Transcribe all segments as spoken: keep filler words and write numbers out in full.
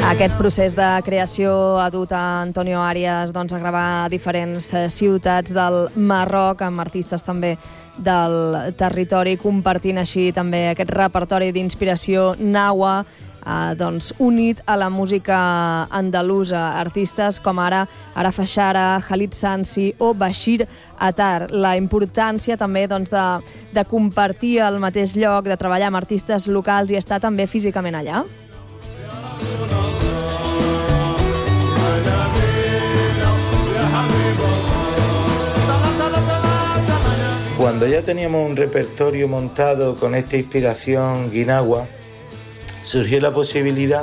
Aquest procés de creació ha dut a Antonio Arias doncs, a gravar a diferents ciutats del Marroc, amb artistes també del territori, compartint així també aquest repertori d'inspiració nahua, eh, doncs, unit a la música andalusa. Artistes com ara Arafa Shara, Khalid Sansi o Bashir Attar. La importància també doncs, de, de compartir el mateix lloc, de treballar amb artistes locals i estar també físicament allà. Cuando ya teníamos un repertorio montado con esta inspiración guinagua, surgió la posibilidad,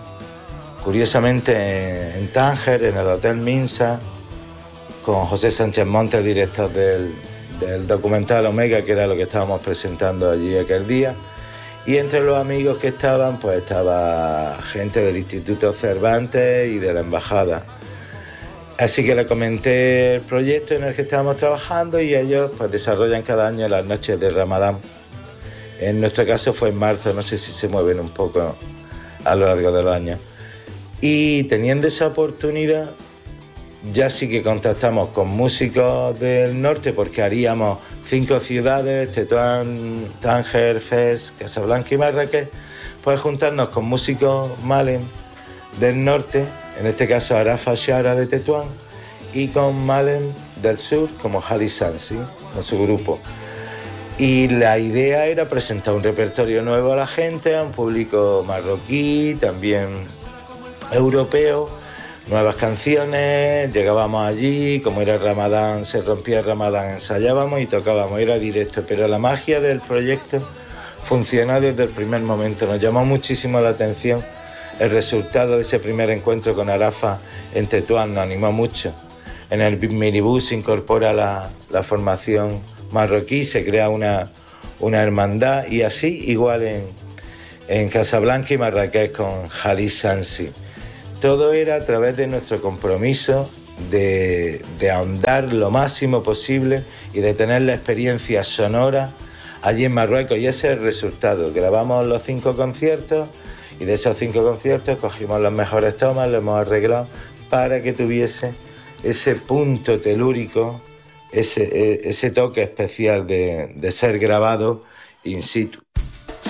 curiosamente en Tánger, en el Hotel Minsa, con José Sánchez Montes, director del, del documental Omega, que era lo que estábamos presentando allí aquel día, y entre los amigos que estaban, pues estaba gente del Instituto Cervantes y de la Embajada. Así que le comenté el proyecto en el que estábamos trabajando y ellos pues desarrollan cada año las noches de Ramadán. En nuestro caso fue en marzo, no sé si se mueven un poco a lo largo del año. Y teniendo esa oportunidad, ya sí que contactamos con músicos del norte porque haríamos cinco ciudades, Tetuán, Tánger, Fez, Casablanca y Marrakech, pues juntarnos con músicos malen del norte, en este caso Arafa Shara de Tetuán, y con malen del sur como Khalid Sansi, con su grupo. Y la idea era presentar un repertorio nuevo a la gente, a un público marroquí, también europeo, nuevas canciones. Llegábamos allí, como era Ramadán, se rompía el Ramadán, ensayábamos y tocábamos, era directo, pero la magia del proyecto funcionó desde el primer momento. Nos llamó muchísimo la atención el resultado de ese primer encuentro con Arafa en Tetuán, nos animó mucho. En el minibús se incorpora la, la formación marroquí, se crea una, una hermandad, y así igual en, en Casablanca y Marrakech con Khalid Sansi. Todo era a través de nuestro compromiso de, de ahondar lo máximo posible y de tener la experiencia sonora allí en Marruecos, y ese es el resultado. Grabamos los cinco conciertos y de esos cinco conciertos cogimos las mejores tomas, lo hemos arreglado para que tuviese ese punto telúrico, ese, ese toque especial de, de ser grabado in situ.